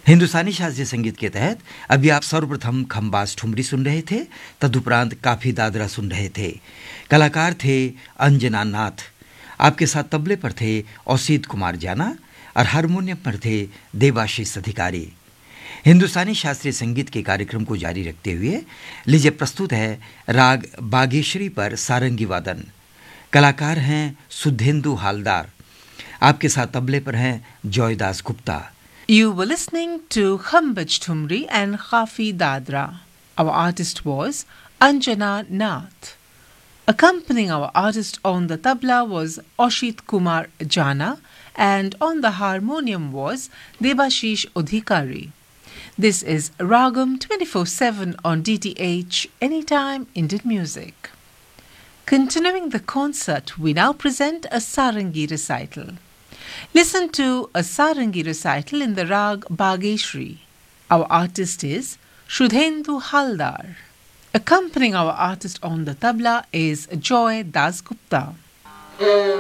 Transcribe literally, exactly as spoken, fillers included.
हिंदुस्तानी शास्त्रीय संगीत के तहत अभी आप सर्वप्रथम खम्बास ठुमरी सुन रहे थे, तदुपरांत काफी दादरा सुन रहे थे। कलाकार थे अंजना नाथ। आपके साथ तबले पर थे औसीत कुमार जाना और हारमोनियम पर थे देवाशीष अधिकारी। हिंदुस्तानी शास्त्रीय संगीत के कार्यक्रम को जारी रखते हुए लीजिए प्रस्तुत है राग बागेश्वरी पर सारंगी वादन। कलाकार हैं सुधेंदु हालदार। आपके साथ तबले पर हैं जॉयदास Gupta. You were listening to Khambaj Thumri and Khafi Dadra. Our artist was Anjana Nath. Accompanying our artist on the tabla was Oshit Kumar Jana, and on the harmonium was Debashish Adhikari. This is Ragam twenty-four seven on D T H, Anytime Indian Music. Continuing the concert, we now present a Sarangi recital. Listen to a Sarangi recital in the rag Bageshri. Our artist is Shudhendu Haldar. Accompanying our artist on the tabla is Joy Dasgupta.